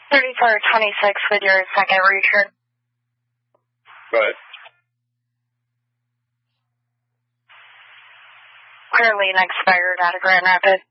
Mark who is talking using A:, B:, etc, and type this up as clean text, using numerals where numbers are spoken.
A: 3426 with your second return.
B: Go ahead.
A: Clearly expired out of Grand Rapids.